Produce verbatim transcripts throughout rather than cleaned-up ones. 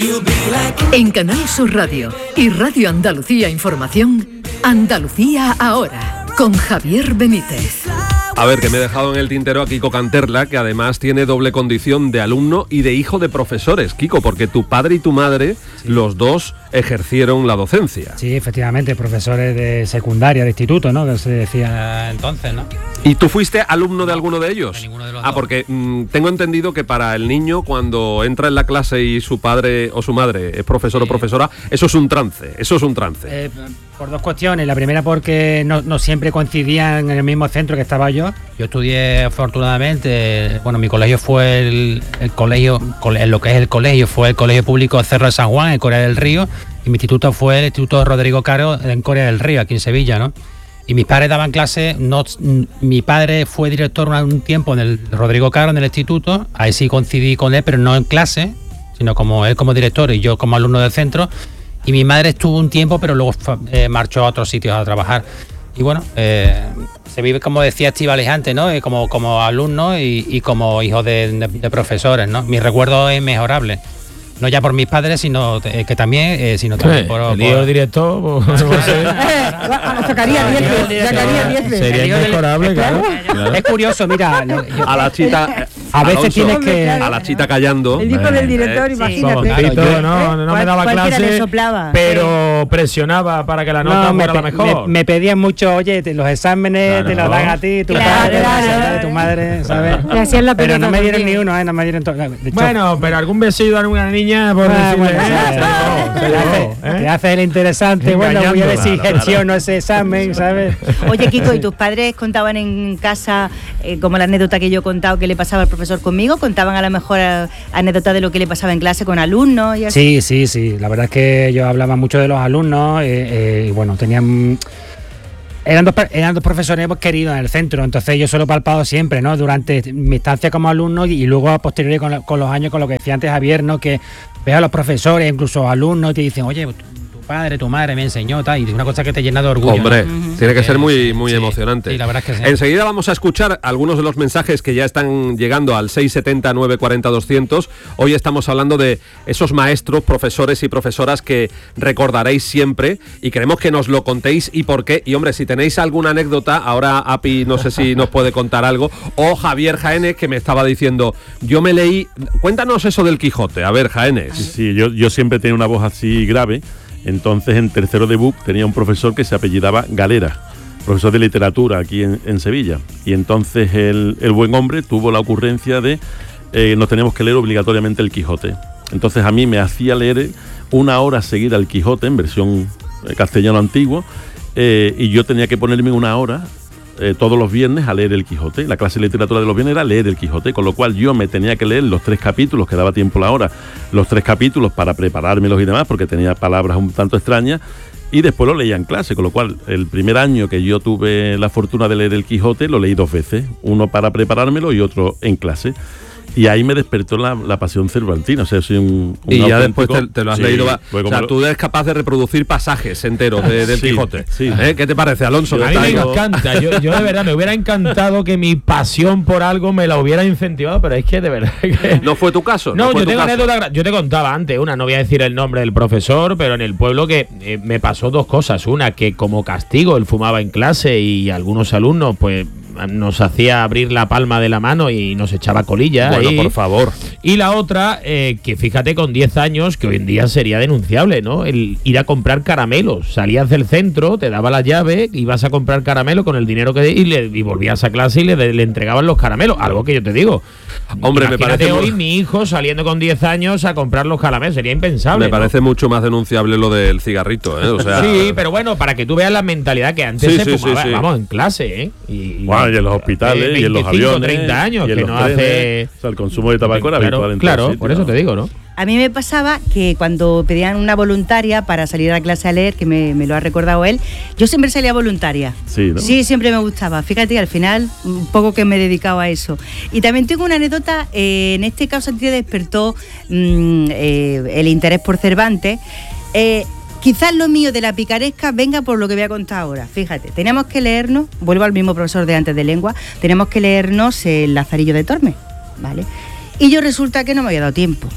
En Canal Sur Radio y Radio Andalucía Información, Andalucía Ahora, con Javier Benítez. A ver, que me he dejado en el tintero a Kiko Canterla, que además tiene doble condición de alumno y de hijo de profesores. Kiko, porque tu padre y tu madre, sí, los dos ejercieron la docencia. Sí, efectivamente, profesores de secundaria, de instituto, ¿no? Que se decía entonces, ¿no? ¿Y tú fuiste alumno de alguno de ellos? De ninguno de los ah, dos. porque mmm, tengo entendido que para el niño, cuando entra en la clase y su padre o su madre es profesor, sí, o profesora, eso es un trance, eso es un trance. Eh, por dos cuestiones. La primera porque no, no siempre coincidían en el mismo centro que estaba yo. Yo estudié, afortunadamente, bueno, mi colegio fue el, el colegio, en lo que es el colegio, fue el Colegio Público Cerro de San Juan, en Corea del Río, y mi instituto fue el Instituto Rodrigo Caro, en Corea del Río, aquí en Sevilla, ¿no? Y mis padres daban clases, no, mi padre fue director un tiempo en el Rodrigo Caro, en el instituto, ahí sí coincidí con él, pero no en clase, sino como él como director y yo como alumno del centro, y mi madre estuvo un tiempo, pero luego eh, marchó a otros sitios a trabajar. Y bueno, eh, se vive, como decía Estíbaliz antes, ¿no? Eh, como, como alumno y, y como hijo de, de, de profesores, ¿no? Mi recuerdo es mejorable. No ya por mis padres, sino eh, que también, eh, sino también sí, por... el hijo del director, pues, no sé. Sacaría diez, sacaría diez. Sería mejorable, claro, claro. Es curioso, mira... Yo, a la chita... A veces Alonso, tienes que... A la chita callando. El hijo del director, eh, imagínate. Sí, claro, no, no me daba clase, pero presionaba para que la nota no, fuera me, la mejor. Me, me pedían mucho, oye, te, los exámenes claro, te los dan a ti, tu claro, padre, claro. tu madre, ¿sabes? La pero no me dieron ni uno, ¿eh? No me dieron todo. Bueno, pero algún besito a alguna niña por ah, decirle... Bueno, eh, te, hace, te hace el interesante, bueno, voy a ver si gestiono ese examen, ¿sabes? Oye, Kiko, ¿y tus padres contaban en casa, eh, como la anécdota que yo he contado, que le pasaba al profesor conmigo? ¿Contaban a lo mejor a, anécdotas de lo que le pasaba en clase con alumnos? Y así? Sí, sí, sí. La verdad es que yo hablaba mucho de los alumnos eh, eh, y bueno, tenían... Eran dos, eran dos profesores queridos en el centro, entonces yo se lo he palpado siempre, ¿no? Durante mi estancia como alumno y, y luego a posteriori con, con los años, con lo que decía antes Javier, ¿no? Que veo a los profesores, incluso alumnos, y te dicen, oye, tu padre, tu madre me enseñó, tal, y es una cosa que te llena de orgullo. Hombre, ¿no? uh-huh. Tiene que ser muy, muy sí, emocionante. Sí, la verdad es que sí. Enseguida vamos a escuchar algunos de los mensajes que ya están llegando al seis setenta, nueve cuarenta, doscientos. Hoy estamos hablando de esos maestros, profesores y profesoras que recordaréis siempre y queremos que nos lo contéis y por qué. Y hombre, si tenéis alguna anécdota, ahora Api no sé si nos puede contar algo, o Javier Jaénes, que me estaba diciendo, yo me leí... Cuéntanos eso del Quijote, a ver, Jaénes. Sí, sí, yo, yo siempre tenía una voz así grave. Entonces, en tercero de B U C tenía un profesor que se apellidaba Galera, profesor de literatura aquí en, en Sevilla. Y entonces el, el buen hombre tuvo la ocurrencia de eh, nos teníamos que leer obligatoriamente el Quijote. Entonces a mí me hacía leer una hora seguida el Quijote en versión eh, castellano antiguo eh, y yo tenía que ponerme una hora eh, todos los viernes a leer el Quijote. La clase de literatura de los viernes era leer el Quijote, con lo cual yo me tenía que leer los tres capítulos, que daba tiempo la hora, los tres capítulos para preparármelos y demás, porque tenía palabras un tanto extrañas, y después lo leía en clase, con lo cual el primer año que yo tuve la fortuna de leer el Quijote lo leí dos veces, uno para preparármelo y otro en clase. Y ahí me despertó la, la pasión cervantina, o sea, soy un, un Y ya auténtico... después te, te lo has sí, leído, va, pues o sea, lo... tú eres capaz de reproducir pasajes enteros de, del sí, Quijote. Sí. ¿Eh? ¿Qué te parece, Alonso? Yo, a mí me encanta, yo, yo de verdad me hubiera encantado que mi pasión por algo me la hubiera incentivado, pero es que de verdad que... ¿No fue tu caso? No, no fue yo tu tengo caso. anécdota, yo te contaba antes una, no voy a decir el nombre del profesor, pero en el pueblo que eh, me pasó dos cosas. Una, que como castigo él fumaba en clase y algunos alumnos pues nos hacía abrir la palma de la mano y nos echaba colilla. Bueno, ahí. por favor. Y la otra, eh, que fíjate, con diez años, que hoy en día sería denunciable, ¿no? El ir a comprar caramelos. Salías del centro, te daba la llave, ibas a comprar caramelo con el dinero que... Y, le, y volvías a clase y le, le entregaban los caramelos. Algo que yo te digo. Hombre, imagínate me parece hoy muy... mi hijo saliendo con diez años a comprar los caramelos. Sería impensable. Me parece ¿no? mucho más denunciable lo del cigarrito, ¿eh? O sea... Sí, pero bueno, para que tú veas la mentalidad que antes sí, se sí, fumaba, sí, sí. vamos, en clase, ¿eh? Y, Bueno, y en los hospitales, eh, y en los veinticinco, aviones, treinta años, y en que los no trenes, hace... o sea, el consumo de tabaco era Claro, habitual en claro, todo sitio, por eso ¿no? te digo, ¿no? A mí me pasaba que cuando pedían una voluntaria para salir a la clase a leer, que me, me lo ha recordado él, yo siempre salía voluntaria. Sí, ¿no? Sí, siempre me gustaba. Fíjate, al final, un poco que me dedicaba a eso. Y también tengo una anécdota, eh, en este caso a ti te despertó mmm, eh, el interés por Cervantes. Eh, Quizás lo mío de la picaresca venga por lo que voy a contar ahora. Fíjate, teníamos que leernos, vuelvo al mismo profesor de antes de lengua, teníamos que leernos el Lazarillo de Tormes, ¿vale? Y yo resulta que no me había dado tiempo.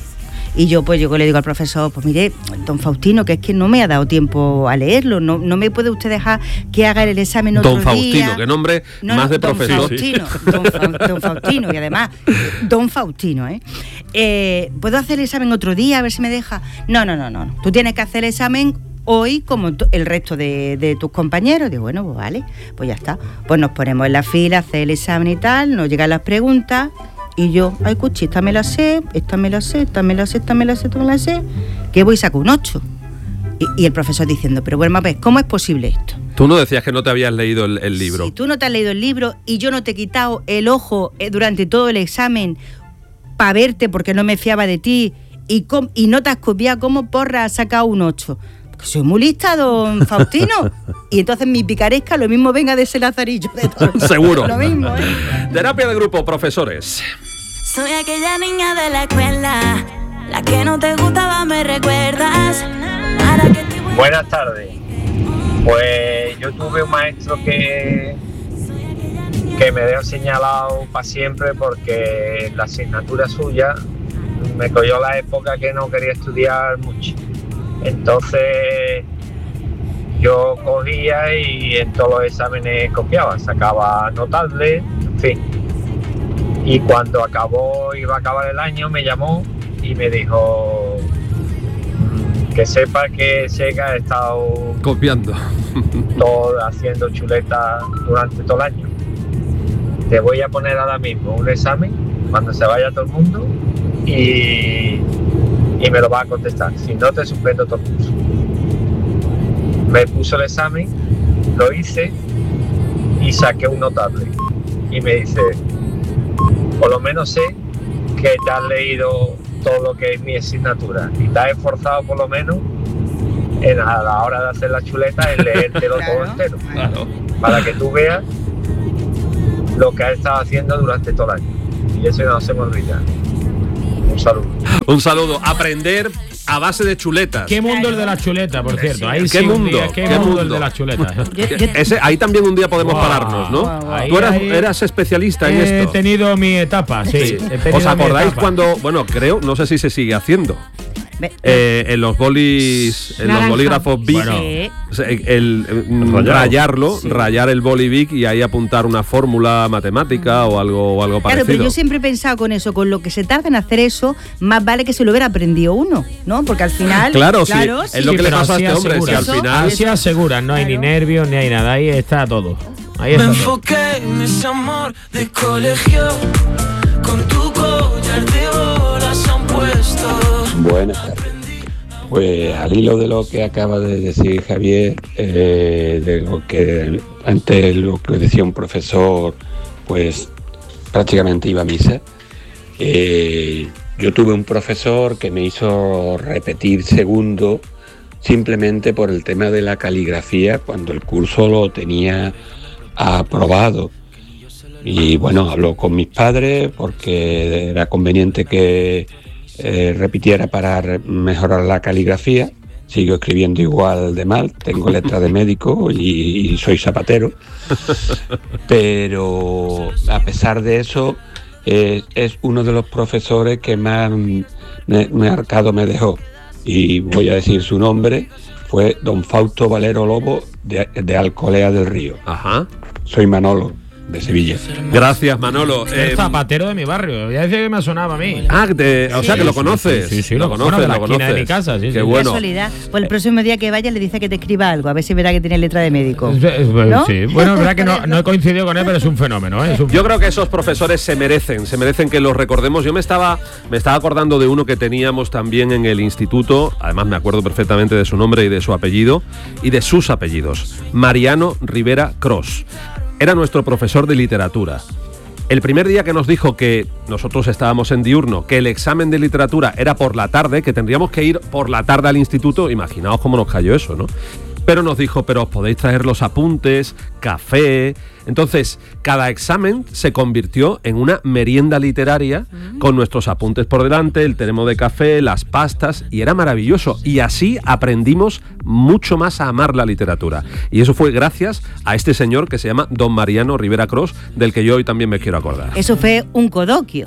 Y yo pues yo le digo al profesor, pues mire, don Faustino, que es que no me ha dado tiempo a leerlo, no, no me puede usted dejar que haga el examen otro Don Faustino, día. qué nombre no, más no, de don profesor. Faustino, don, Fa, don Faustino, y además, don Faustino, ¿eh? ¿eh? ¿Puedo hacer el examen otro día, a ver si me deja? No, no, no, no, tú tienes que hacer el examen hoy como el resto de, de tus compañeros. Digo, bueno, pues vale, pues ya está. Pues nos ponemos en la fila, hacer el examen y tal, nos llegan las preguntas y yo, ay, cuchi, esta me la sé, esta me la sé, esta me la sé, esta me la sé, esta me la sé, que voy y saco un ocho. Y, y el profesor diciendo, pero bueno, pues, ¿cómo es posible esto? Tú no decías que no te habías leído el, el libro. Si tú no te has leído el libro y yo no te he quitado el ojo eh, durante todo el examen para verte porque no me fiaba de ti y, com- y no te has copiado, ¿cómo porra has sacado un ocho? Soy muy lista, don Faustino. Y entonces mi picaresca lo mismo venga de ese lazarillo. De todo. Seguro. Lo mismo, ¿eh? Terapia de grupo, profesores. Soy aquella niña de la escuela, la que no te gustaba, me recuerdas. Ahora que te voy... Buenas tardes. Pues yo tuve un maestro que que me dejó señalado para siempre porque la asignatura suya me cogió la época que no quería estudiar mucho. Entonces yo cogía y en todos los exámenes copiaba, sacaba notable, en fin. Y cuando acabó, iba a acabar el año, me llamó y me dijo que sepa que Sega ha estado copiando, todo haciendo chuletas durante todo el año. Te voy a poner ahora mismo un examen cuando se vaya todo el mundo y y me lo va a contestar, si no te suspendo todo el curso. Me puso el examen, lo hice y saqué un notable. Y me dice, por lo menos sé que te has leído todo lo que es mi asignatura y te has esforzado por lo menos en, a la hora de hacer la chuleta en leértelo Claro, todo entero. Claro. Para que tú veas lo que has estado haciendo durante todo el año. Y eso no se me olvida. Un saludo. Un saludo. Aprender a base de chuletas. ¿Qué mundo el de la chuleta, por cierto? Ahí ¿Qué sí, un mundo? día, ¿Qué, ¿Qué mundo, el mundo? de la chuleta? Yo- yo- Ese, ahí también un día podemos Guau, pararnos, ¿no? guau, guau. Tú eras, Ahí- eras especialista en He esto. tenido mi etapa, sí. Sí. he tenido ¿Os mi acordáis etapa. cuando, bueno, creo, no sé si se sigue haciendo, Ve- eh, en los bolis, en los Naranja. bolígrafos Bic, Bueno. Sí. o sea, el, el, mm, Rayado. rayarlo, rayar el boli Bic y ahí apuntar una fórmula matemática o algo, o algo Claro, parecido. pero yo siempre he pensado con eso, con lo que se tarda en hacer eso, más vale que se lo hubiera aprendido uno, ¿no? Porque al final... Claro, sí, es lo que le pero pasa a así este hombre, si aseguras. al final- Así aseguras, no hay ni Claro. nervios ni hay nada, ahí está todo. Ahí Me está todo. enfoqué en ese amor de colegio, con tu collar de olas han puesto. Buenas tardes. Pues al hilo de lo que acaba de decir Javier, eh, de lo que antes lo que decía un profesor, pues prácticamente iba a misa. Eh, yo tuve un profesor que me hizo repetir segundo simplemente por el tema de la caligrafía cuando el curso lo tenía aprobado. Y bueno, habló con mis padres porque era conveniente que eh, repitiera para re- mejorar la caligrafía. Sigo escribiendo igual de mal, tengo letra de médico y, y soy zapatero. Pero a pesar de eso, eh, es uno de los profesores que más me- marcado me dejó. Y voy a decir su nombre, fue don Fausto Valero Lobo de, de Alcolea del Río. Ajá. Soy Manolo, de Sevilla. Gracias, Manolo. El Eh, zapatero de mi barrio. Ya decía que me sonaba a mí. ah, que te- o sea que lo conoces. Sí, sí, sí, lo lo- conoces, bueno, de la lo esquina de conoces. mi casa, sí, Qué sí. Qué bueno. casualidad. Pues el próximo día que vaya le dice que te escriba algo, a ver si verá que tiene letra de médico. Es- es- ¿No? Sí, bueno, es verdad que no, no he coincidido con él, pero es un fenómeno, ¿eh? Es un Yo creo que esos profesores se merecen, se merecen que los recordemos. Yo me estaba, me estaba acordando de uno que teníamos también en el instituto, además me acuerdo perfectamente de su nombre y de su apellido, y de sus apellidos. Mariano Rivera Cros. Era nuestro profesor de literatura. El primer día que nos dijo que nosotros estábamos en diurno, que el examen de literatura era por la tarde, que tendríamos que ir por la tarde al instituto, imaginaos cómo nos cayó eso, ¿no? Pero nos dijo, pero os podéis traer los apuntes, café. Entonces, cada examen se convirtió en una merienda literaria con nuestros apuntes por delante, el termo de café, las pastas, y era maravilloso. Y así aprendimos mucho más a amar la literatura. Y eso fue gracias a este señor que se llama don Mariano Rivera Cros, del que yo hoy también me quiero acordar. Eso fue un codoquio.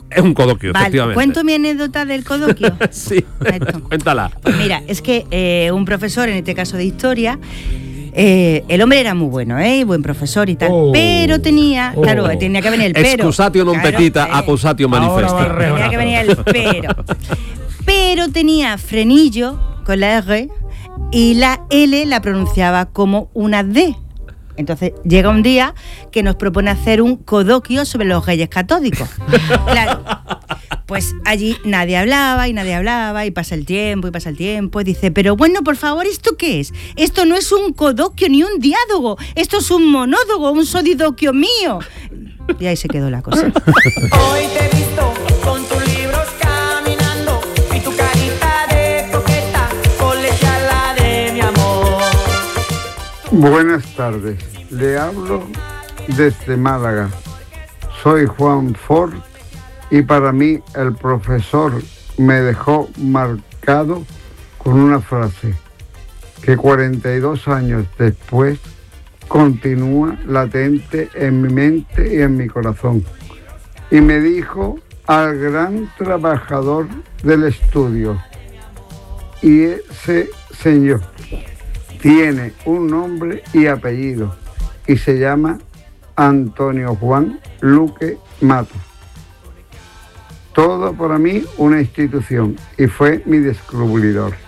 Es un coloquio, vale, efectivamente. ¿cuento mi anécdota del coloquio? Sí, cuéntala. Pues mira, es que eh, un profesor, en este caso de historia, eh, el hombre era muy bueno, ¿eh? Buen profesor y tal, oh, pero tenía, oh. claro, tenía que venir el pero. Excusatio non claro, petita, eh, accusatio manifesta. Tenía que venir el pero. Pero tenía frenillo con la R y la L la pronunciaba como una D. Entonces llega un día que nos propone hacer un coloquio sobre los reyes católicos. Claro, pues allí nadie hablaba y nadie hablaba y pasa el tiempo y pasa el tiempo y dice, pero bueno, por favor, ¿esto qué es? Esto no es un coloquio ni un diálogo, esto es un monólogo, un soliloquio mío. Y ahí se quedó la cosa. Hoy te he visto con tus libros caminando y tu carita de coqueta colegiala de mi amor. Buenas tardes, le hablo desde Málaga. Soy Juan Ford y para mí el profesor me dejó marcado con una frase que cuarenta y dos años después continúa latente en mi mente y en mi corazón. Y me dijo al gran trabajador del estudio, y ese señor tiene un nombre y apellido y se llama Antonio Juan Luque Mato. Todo para mí una institución y fue mi descubridor.